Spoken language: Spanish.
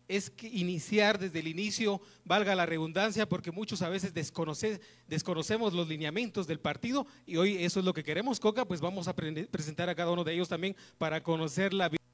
es que iniciar desde el inicio, valga la redundancia, porque muchos a veces desconocemos los lineamientos del partido y hoy eso es lo que queremos, Coca, pues vamos a presentar a cada uno de ellos también para conocer la